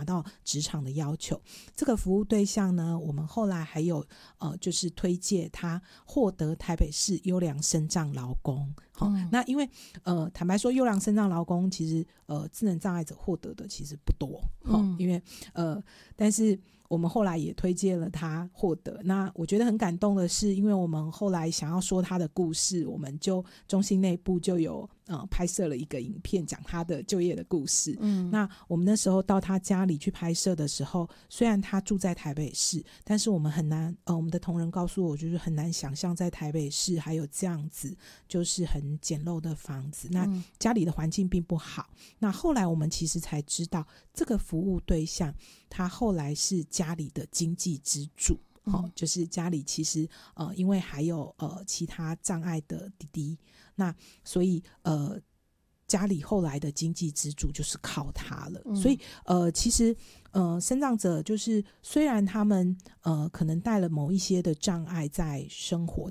达到职场的要求。这个服务对象呢，我们后来还有就是推荐他获得台北市优良身障劳工。那因为坦白说，优良身障劳工其实智能障碍者获得的其实不多。因为但是我们后来也推荐了他获得。那我觉得很感动的是，因为我们后来想要说他的故事，我们就中心内部就有拍摄了一个影片，讲他的就业的故事。那我们那时候到他家里去拍摄的时候，虽然他住在台北市，但是我们很难我们的同仁告诉我，就是很难想象在台北市还有这样子就是很简陋的房子，那家里的环境并不好。那后来我们其实才知道，这个服务对象他后来是家里的经济支柱。就是家里其实因为还有其他障碍的弟弟，那所以家里后来的经济支柱就是靠他了。所以其实身障者就是虽然他们可能带了某一些的障碍在生活，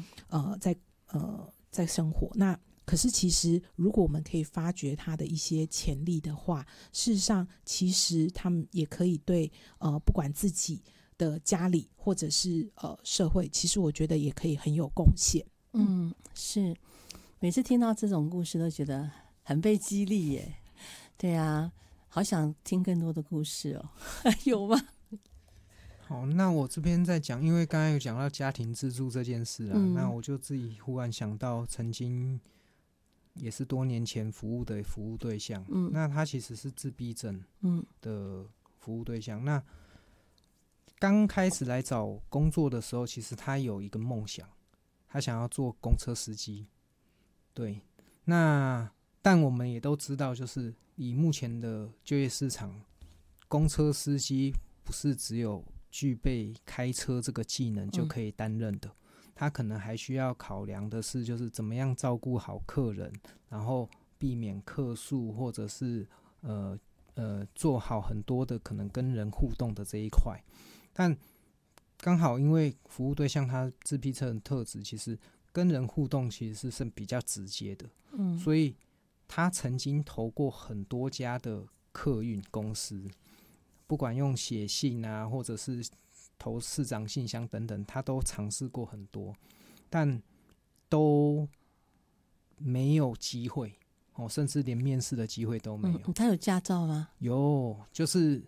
在生活，那可是其实如果我们可以发掘他的一些潜力的话，事实上其实他们也可以对不管自己的家里或者是社会，其实我觉得也可以很有贡献。 是，每次听到这种故事都觉得很被激励耶。对啊，好想听更多的故事哦。还有吗？ 好，那我这边在讲，因为刚才有讲到家庭支柱这件事那我就自己忽然想到曾经也是多年前服务的服务对象。那他其实是自闭症的服务对象。那刚开始来找工作的时候，其实他有一个梦想，他想要做公车司机。对，那但我们也都知道，就是以目前的就业市场，公车司机不是只有具备开车这个技能就可以担任的，他可能还需要考量的是，就是怎么样照顾好客人，然后避免客诉，或者是做好很多的可能跟人互动的这一块。但刚好因为服务对象他自闭症的特质，其实跟人互动其实是比较直接的。所以他曾经投过很多家的客运公司，不管用写信啊，或者是投市长信箱等等，他都尝试过很多，但都没有机会甚至连面试的机会都没有。 他有驾照吗？ 有，就是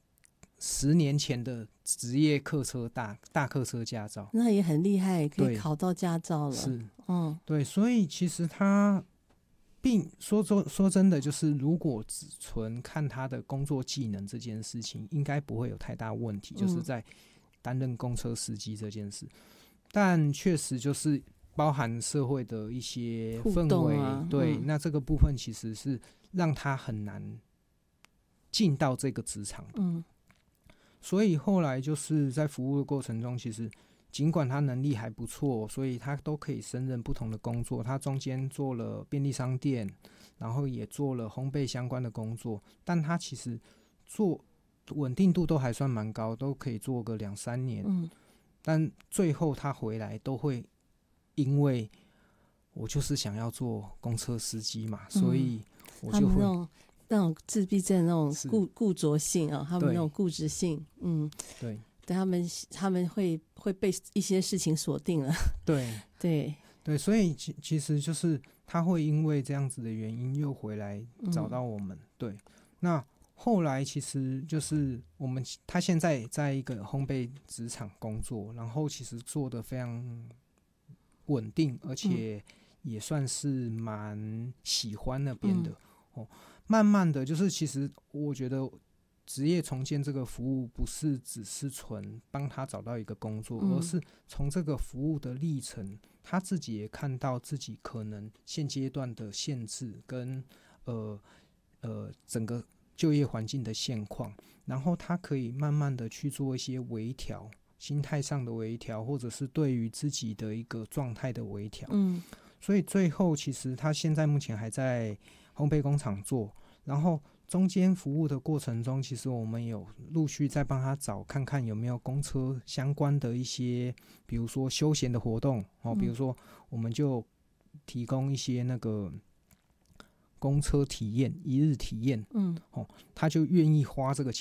10年前的职业客车大客车驾照， 那也很厉害，可以考到驾照了。 是，对，所以其实他并说真的，就是如果只纯看他的工作技能这件事情，应该不会有太大问题，就是在担任公车司机这件事。但确实就是包含社会的一些氛围，对，那这个部分其实是让他很难进到这个职场的。所以后来就是在服务的过程中，其实尽管他能力还不错，所以他都可以胜任不同的工作。他中间做了便利商店，然后也做了烘焙相关的工作，但他其实做稳定度都还算蛮高，都可以做个2-3年。但最后他回来都会因为我就是想要做公车司机嘛，所以我就会那种自闭症那种固着性他们那种固执性， 对， 他们会被一些事情锁定了。对， 所以其实就是他会因为这样子的原因又回来找到我们。对，那后来其实就是他现在在一个烘焙职场工作，然后其实做得非常稳定，而且也算是蛮喜欢那边的。慢慢的就是其实我觉得职业重建这个服务不是只是纯帮他找到一个工作，而是从这个服务的历程，他自己也看到自己可能现阶段的限制跟整个就业环境的现况，然后他可以慢慢的去做一些微调，心态上的微调，或者是对于自己的一个状态的微调。所以最后其实他现在目前还在烘焙工厂做，然后中间服务的过程中，其实我们有陆续在帮他找看看有没有公车相关的一些，比如说休闲的活动比如说我们就提供一些那个公车体验，1日体验他就愿意花这个钱